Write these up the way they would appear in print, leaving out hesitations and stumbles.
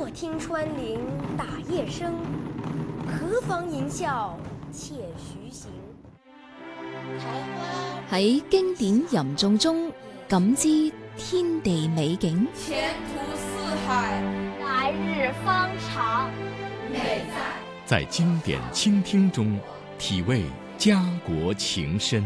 莫听穿林打叶声，何妨吟啸且徐行。 喺經典吟誦中感知天地美景， 前途似海， 來日方長。 美在經典傾聽中體味家國情深。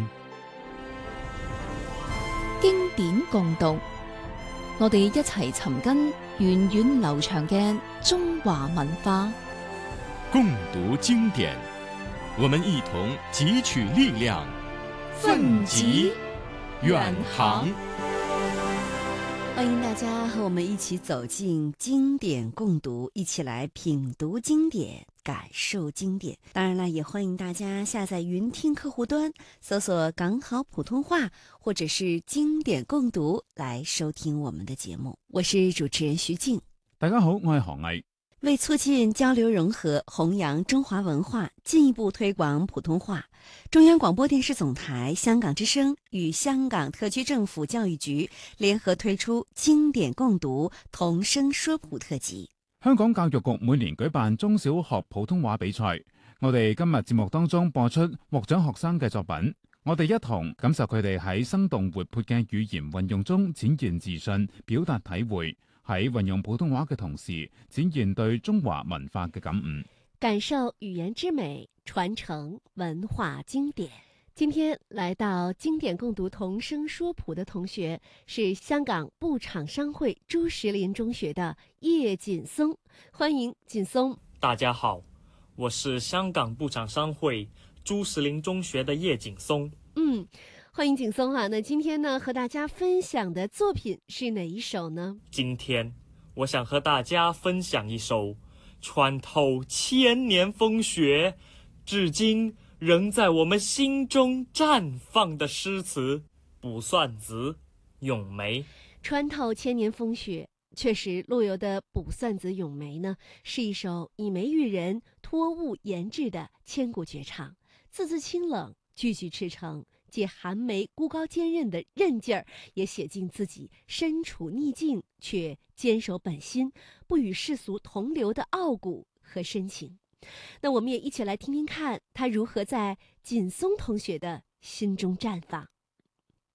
經典共讀，我哋一齊尋根源遠流長嘅中華文化。 共讀經典，我們一同汲取力量，奮楫遠航。 歡迎大家和我們一起走進經典共讀，一起來品讀經典，感受經典。當然了，也歡迎大家下載雲聽客戶端，搜索港好普通話或者是經典共讀來收聽我們的節目。我是主持人徐靜。 大家好，我係何毅。 為促進交流融合，弘揚中華文化，進一步推廣普通話，中央廣播電視總台香港之聲與香港特區政府教育局聯合推出經典共讀童聲說普特輯。 香港教育局每年舉辦中小學普通話比賽，我哋今日節目當中播出獲獎學生嘅作品，我哋一同感受佢哋喺生動活潑嘅語言運用中展現自信，表達體會，喺運用普通話嘅同時，展現對中華文化嘅感悟， 感受語言之美，傳承文化經典。今天來到經典共讀童聲說普的同學是香港布廠商會朱石林中學的葉錦松，歡迎錦松。 大家好，我是香港布廠商會朱石林中學的葉錦松。 歡迎錦松啊！那今天呢，和大家分享的作品是哪一首呢？ 今天我想和大家分享一首穿透千年風雪，至今仍在我們心中綻放的詩詞《卜算子·詠梅》。 穿透千年風雪，確實陸游的《卜算子·詠梅》呢，是一首以梅喻人、托物言志的千古絕唱，字字清冷，句句赤誠，借寒梅孤高堅韌的韌勁兒，也寫盡自己身處逆境卻堅守本心，不與世俗同流的傲骨和深情。那我們也一起來聽聽看他如何在錦松同學的心中綻放。